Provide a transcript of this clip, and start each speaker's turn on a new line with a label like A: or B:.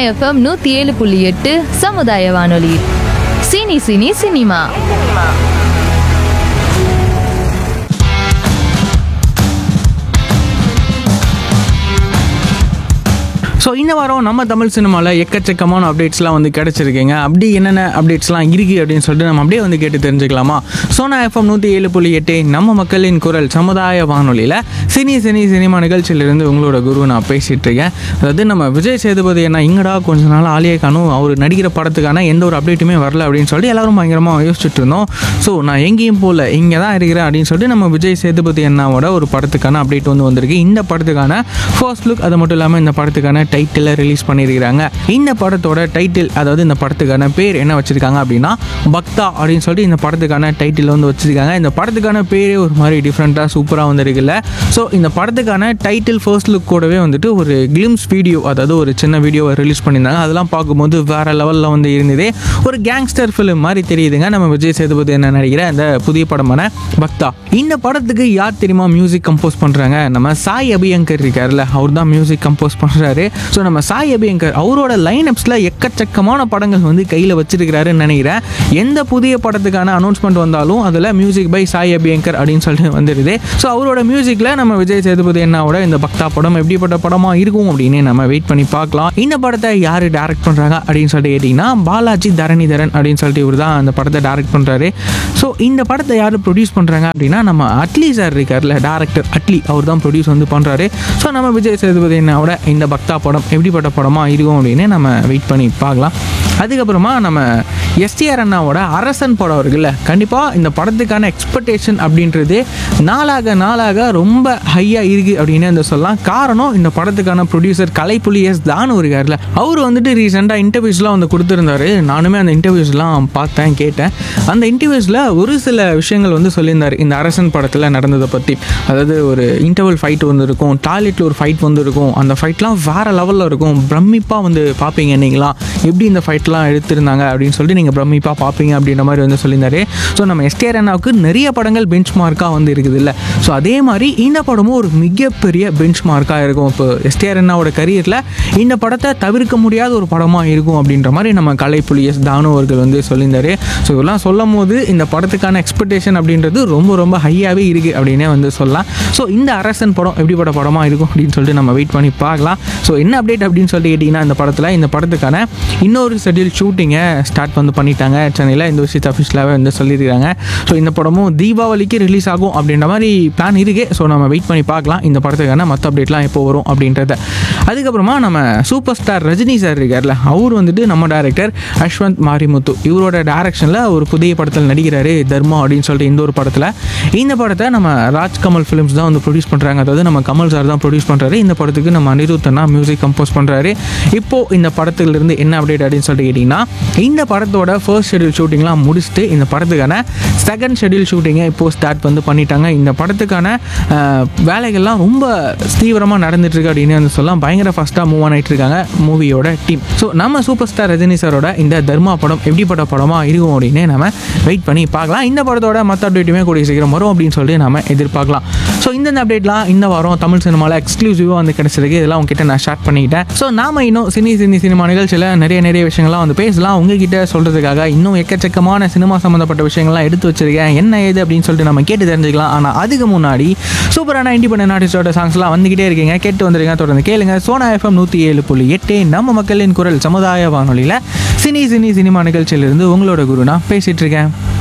A: FM 107.8 சமுதாய வானொலி. Cine cine cinema.
B: So இந்த வாரம் நம்ம தமிழ் சினிமாவில் எக்கச்சக்கமான அப்டேட்ஸ்லாம் வந்து கிடச்சிருக்கீங்க. அப்படி என்னென்ன அப்டேட்ஸ்லாம் இருக்குது அப்படின்னு சொல்லிட்டு நம்ம அப்படியே வந்து கேட்டு தெரிஞ்சுக்கலாமா? சோனா எஃப்எம் 107.8 நம்ம மக்களின் குரல் சமுதாய வானொலியில் சினி சினி சினிமா நிகழ்ச்சியிலிருந்து உங்களோட குரு நான் பேசிகிட்டு இருக்கேன். அதாவது நம்ம விஜய் சேதுபதி என்ன இங்கடா கொஞ்ச நாள் ஆலியா கானும் அவர் நடிக்கிற படத்துக்கான எந்த ஒரு அப்டேட்டுமே வரல அப்படின்னு சொல்லிட்டு எல்லாரும் பயங்கரமாக யோசிச்சுட்டு இருந்தோம். ஸோ நான் எங்கேயும் போகல, இங்கே தான் இருக்கிறேன் அப்படின்னு சொல்லிட்டு நம்ம விஜய் சேதுபதி அண்ணாவோட ஒரு படத்துக்கான அப்டேட் வந்து வந்திருக்கு. இந்த படத்துக்கான ஃபர்ஸ்ட் லுக், அது மட்டும் இல்லாமல் இந்த படத்துக்கான டைட்டில் ரிலீஸ் பண்ணியிருக்கிறாங்க. இந்த படத்தோட டைட்டில், அதாவது இந்த படத்துக்கான பேர் என்ன வச்சிருக்காங்க அப்படின்னா பக்தா அப்படின்னு சொல்லிட்டு இந்த படத்துக்கான டைட்டில் வந்து வச்சிருக்காங்க. இந்த படத்துக்கான பேரே ஒரு மாதிரி டிஃப்ரெண்ட்டாக சூப்பராக வந்துருக்குல்ல. ஸோ இந்த படத்துக்கான டைட்டில் ஃபர்ஸ்ட் லுக் கூடவே வந்துட்டு ஒரு கிளிம்ஸ் வீடியோ, அதாவது ஒரு சின்ன வீடியோவை ரிலீஸ் பண்ணியிருந்தாங்க. அதெல்லாம் பார்க்கும்போது வேற லெவலில் வந்து இருந்தது. ஒரு கேங்ஸ்டர் ஃபிலிம் மாதிரி தெரியுதுங்க நம்ம விஜய் சேதுபதி என்ன நடிக்கிற அந்த புதிய படமான பக்தா. இந்த படத்துக்கு யார் தெரியுமா மியூசிக் கம்போஸ் பண்ணுறாங்க? நம்ம சாய் அபியங்கர் இருக்காருல்ல, அவர் தான் மியூசிக் கம்போஸ் பண்ணுறாரு. ஸோ நம்ம சாய் அபியங்கர் அவரோட லைனப்ஸில் எக்கச்சக்கமான படங்கள் வந்து கையில் வச்சிருக்கிறாருன்னு நினைக்கிறேன். எந்த புதிய படத்துக்கான அனௌன்ஸ்மெண்ட் வந்தாலும் அதில் மியூசிக் பை சாய் அபியங்கர் அப்படின்னு சொல்லிட்டு வந்துடுது. ஸோ அவரோட மியூசிக்கில் நம்ம விஜய் சேதுபதி அண்ணாவோட இந்த பக்தா படம் எப்படிப்பட்ட படமாக இருக்கும் அப்படின்னு நம்ம வெயிட் பண்ணி பார்க்கலாம். இந்த படத்தை யார் டைரக்ட் பண்ணுறாங்க அப்படின்னு சொல்லிட்டு கேட்டிங்கன்னா பாலாஜி தரணிதரன் அப்படின்னு சொல்லிட்டு இவர் தான் அந்த படத்தை டைரக்ட் பண்ணுறாரு. ஸோ இந்த படத்தை யார் ப்ரொடியூஸ் பண்ணுறாங்க அப்படின்னா நம்ம அட்லி சார் இருக்கார்ல, டேரக்டர் அட்லி, அவர் தான் ப்ரொடியூஸ் வந்து பண்ணுறாரு. ஸோ நம்ம விஜய் சேதுபதி அண்ணாவோட இந்த பக்தா படம் எப்படிப்பட்ட படமாக இருக்கும் அப்படின்னு நம்ம வெயிட் பண்ணி பார்க்கலாம். அதுக்கப்புறமா நம்ம எஸ்டிஆர் அண்ணாவோட அரசன் படம் இருக்குல்ல, கண்டிப்பாக இந்த படத்துக்கான எக்ஸ்பெக்டேஷன் அப்படின்றது நாளாக ரொம்ப ஹையாக இருக்குது அப்படின்னு வந்து சொல்லலாம். காரணம் இந்த படத்துக்கான ப்ரொடியூசர் கலைப்புலி எஸ் தானு இருக்கார்ல, அவர் வந்துட்டு ரீசெண்டாக இன்டர்வியூஸ்லாம் வந்து கொடுத்துருந்தாரு. நானுமே அந்த இன்டர்வியூஸ்லாம் பார்த்தேன், கேட்டேன். அந்த இன்டர்வியூஸில் ஒரு சில விஷயங்கள் வந்து சொல்லியிருந்தார் இந்த அரசன் படத்தில் நடந்ததை பற்றி. அதாவது ஒரு இன்டர்வல் ஃபைட் வந்து இருக்கும், டாய்லெட்டில் ஒரு ஃபைட் வந்து இருக்கும். அந்த ஃபைட்லாம் வேறு லெவலில் இருக்கும், பிரமிப்பாக வந்து பார்ப்பீங்க நீங்களா எப்படி இந்த ஃபைட்லாம் எடுத்திருந்தாங்க அப்படின்னு சொல்லிட்டு நீங்கள் பிரமிப்பாக பார்ப்பீங்க அப்படின்ற மாதிரி வந்து சொல்லியிருந்தாரு. ஸோ நம்ம எஸ்டிஆர் அண்ணாவுக்கு நிறைய படங்கள் பெஞ்ச் மார்க்காக வந்து இருக்குது இல்லை. ஸோ அதே மாதிரி இந்த படமும் ஒரு மிகப்பெரிய பெஞ்ச் மார்க்காக இருக்கும். இப்போ எஸ்டிஆர் அண்ணாவோட கரியரில் இந்த படத்தை தவிர்க்க முடியாத ஒரு படமாக இருக்கும் அப்படின்ற மாதிரி நம்ம கலைப்புலி எஸ் தானு அவர்கள் வந்து சொல்லியிருந்தாரு. ஸோ இதெல்லாம் சொல்லும் போது இந்த படத்துக்கான எக்ஸ்பெக்டேஷன் அப்படின்றது ரொம்ப ஹையாகவே இருக்குது அப்படின்னே வந்து சொல்லலாம். ஸோ இந்த அரசன் படம் எப்படிப்பட்ட படமாக இருக்கும் அப்படின்னு சொல்லிட்டு நம்ம வெயிட் பண்ணி பார்க்கலாம். ஸோ என்ன அப்டேட் அப்படின்னு சொல்லிட்டு கேட்டிங்கன்னா இந்த படத்துக்கான இன்னொரு ஷெட்யூல் ஷூட்டிங்கை ஸ்டார்ட் வந்து பண்ணிட்டாங்க சென்னையில். இந்த விஷயத்தை அஃபிஷியலாகவே வந்து சொல்லியிருக்காங்க. ஸோ இந்த படமும் தீபாவளிக்கு ரிலீஸ் ஆகும் அப்படின்ற மாதிரி பிளான் இருக்குது. ஸோ நம்ம வெயிட் பண்ணி பார்க்கலாம் இந்த படத்துக்கான மற்ற அப்டேட்லாம் எப்போ வரும் அப்படின்றத. அதுக்கப்புறமா நம்ம சூப்பர் ஸ்டார் ரஜினி சார் இருக்கார்ல, அவர் வந்துட்டு நம்ம டைரக்டர் அஸ்வந்த் மாரிமுத்து இவரோட டைரக்ஷனில் ஒரு புதிய படத்தில் நடிக்கிறாரு, தர்மா அப்படின்னு சொல்லிட்டு இந்த ஒரு படத்தில். இந்த படத்தை நம்ம ராஜ்கமல் ஃபிலிம்ஸ் தான் வந்து ப்ரொடியூஸ் பண்ணுறாங்க, அதாவது நம்ம கமல் சார் தான் ப்ரொடியூஸ் பண்ணுறாரு. இந்த படத்துக்கு நம்ம அனிருத்தனா மியூசிக் கம்போஸ் பண்ணுறாரு. இப்போது இந்த படத்துலேருந்து என்ன அப்டேட் அப்படின்னு சொல்லிட்டு கேட்டிங்கன்னா இந்த படத்தோட ஃபர்ஸ்ட் ஷெட்யூல் ஷூட்டிங்லாம் முடிச்சுட்டு இந்த படத்துக்கான செகண்ட் ஷெட்யூல் ஷூட்டிங்கை இப்போது ஸ்டார்ட் வந்து பண்ணிட்டாங்க. இந்த படத்துக்கான வேலைகள்லாம் ரொம்ப தீவிரமாக நடந்துட்டுருக்கு அப்படின்னு வந்து சொல்லலாம். பயங்கர ஃபஸ்ட்டாக மூவ் ஆகிட்டு இருக்காங்க மூவியோட டீம். ஸோ நம்ம சூப்பர் ஸ்டார் ரஜினி சாரோட இந்த தர்மா படம் எப்படிப்பட்ட படமாக இருக்கும் அப்படின்னு நம்ம வெயிட் பண்ணி பார்க்கலாம். இந்த படத்தோட மற்ற அப்டேட்டுமே கூடிய சீக்கிரம் வரும் அப்படின்னு சொல்லிட்டு நம்ம எதிர்பார்க்கலாம். ஸோ இந்த அப்டேட்லாம் இந்த வாரம் தமிழ் சினிமாவில் எக்ஸ்க்ளூசிவாக வந்து கிடச்சிருக்கு. இதெல்லாம் உங்ககிட்ட நான் ஷேர் பண்ணிக்கிட்டேன். ஸோ நாம இன்னும் சினிமா நிகழ்ச்சியில் நிறைய விஷயங்கள்லாம் வந்து பேசலாம். உங்ககிட்ட சொல்கிறதுக்காக இன்னும் எக்கச்சக்கமான சினிமா சம்மந்தப்பட்ட விஷயங்கள்லாம் எடுத்து வச்சிருக்கேன். என்ன ஏது அப்படின்னு சொல்லிட்டு நம்ம கேட்டு தெரிஞ்சுக்கலாம். ஆனால் அதுக்கு முன்னாடி சூப்பரான இண்டிபெண்டன்ட் ஆர்டிஸ்டோட சாங்ஸ்லாம் வந்துகிட்டே இருக்கீங்க, கேட்டு வந்துருங்க, தொடர்ந்து கேளுங்க. சோனா எஃப்எம் 107.8 நம்ம மக்களின் குரல் சமுதாய வானொலியில் சினிமா நிகழ்ச்சியிலிருந்து உங்களோட குரு நான் பேசிகிட்டு இருக்கேன்.